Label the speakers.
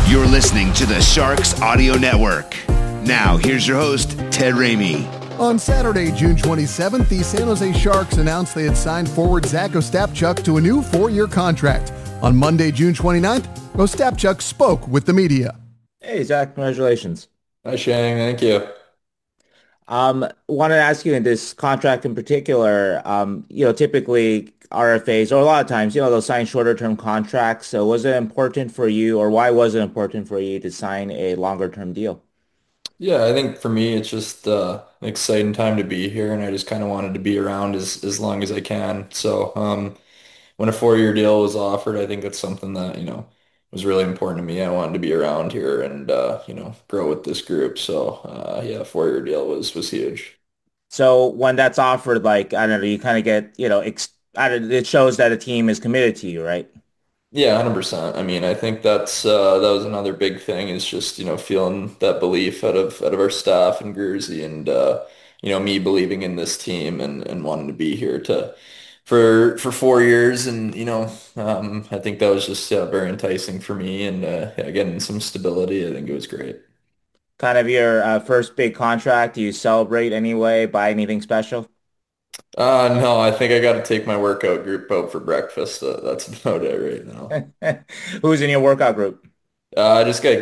Speaker 1: You're listening to the Sharks Audio Network. Now, here's your host, Ted Ramey.
Speaker 2: On Saturday, June 27th, the San Jose Sharks announced they had signed forward Zach Ostapchuk to a new 4-year contract. On Monday, June 29th, Ostapchuk spoke with the media.
Speaker 3: Hey, Zach, congratulations.
Speaker 4: Hi, Shang. Thank you.
Speaker 3: Wanted to ask you in this contract in particular, typically RFAs, or a lot of times, they'll sign shorter term contracts. So was it important for you, or why was it important for you to sign a longer term deal?
Speaker 4: Yeah, I think for me, it's just an exciting time to be here, and I just kind of wanted to be around as long as I can. So when a 4-year deal was offered, I think it's something that, was really important to me. I wanted to be around here and, grow with this group. So yeah, 4-year deal was huge.
Speaker 3: So when that's offered, like, I don't know, you kind of get, it shows that a team is committed to you, right?
Speaker 4: Yeah, 100%. I mean, I think that was another big thing is just, feeling that belief out of our staff and Gursey and me believing in this team and wanting to be here for 4 years and I think that was just very enticing for me and yeah, getting some stability. I think it was great.
Speaker 3: Kind of your first big contract. Do you celebrate anyway? Buy anything special?
Speaker 4: No, I think I got to take my workout group out for breakfast. That's about it right now.
Speaker 3: Who's in your workout group?
Speaker 4: I just got